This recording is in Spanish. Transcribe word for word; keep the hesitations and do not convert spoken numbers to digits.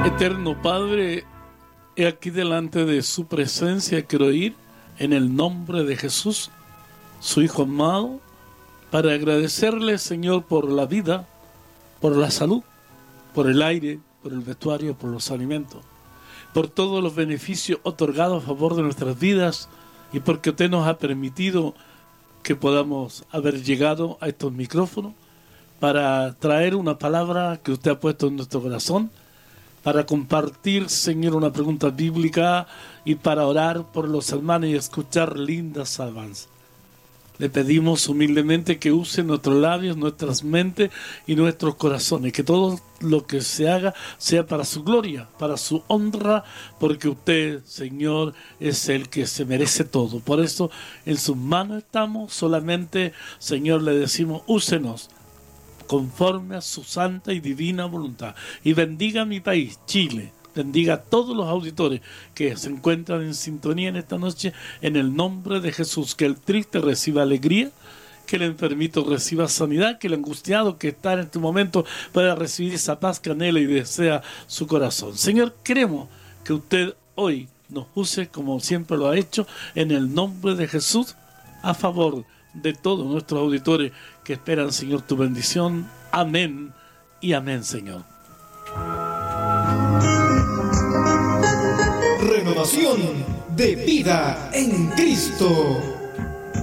Eterno Padre, he aquí delante de su presencia, quiero ir en el nombre de Jesús, su Hijo amado, para agradecerle, Señor, por la vida, por la salud, por el aire, por el vestuario, por los alimentos, por todos los beneficios otorgados a favor de nuestras vidas y porque usted nos ha permitido que podamos haber llegado a estos micrófonos para traer una palabra que usted ha puesto en nuestro corazón, para compartir, Señor, una pregunta bíblica y para orar por los hermanos y escuchar lindas alabanzas. Le pedimos humildemente que use nuestros labios, nuestras mentes y nuestros corazones, que todo lo que se haga sea para su gloria, para su honra, porque usted, Señor, es el que se merece todo. Por eso en sus manos estamos, solamente, Señor, le decimos, úsenos conforme a su santa y divina voluntad. Y bendiga mi país, Chile. Bendiga a todos los auditores que se encuentran en sintonía en esta noche, en el nombre de Jesús. Que el triste reciba alegría, que el enfermito reciba sanidad, que el angustiado que está en este momento pueda recibir esa paz que anhela y desea su corazón. Señor, queremos que usted hoy nos use como siempre lo ha hecho, en el nombre de Jesús, a favor de todos nuestros auditores que esperan, Señor, tu bendición. Amén y amén, Señor. Renovación de vida en Cristo.